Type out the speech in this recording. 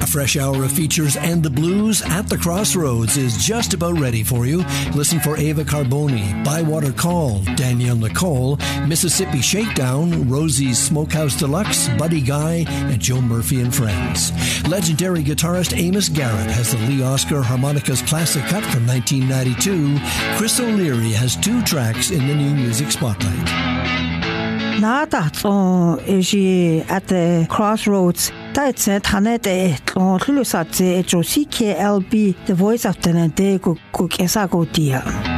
A fresh hour of features and the blues at the Crossroads is just about ready for you. Listen for Ava Carboni, Bywater Call, Danielle Nicole, Mississippi Shakedown, Rosie's Smokehouse Deluxe, Buddy Guy, and Joe Murphy and Friends. Legendary guitarist Amos Garrett has the Lee Oscar Harmonicas Classic Cut from 1992. Chris O'Leary has 2 tracks in the New Music Spotlight. 나다서 이제 at the Crossroads that's 타네데 tlulusaze CKLB the voice of the day ku kesagodia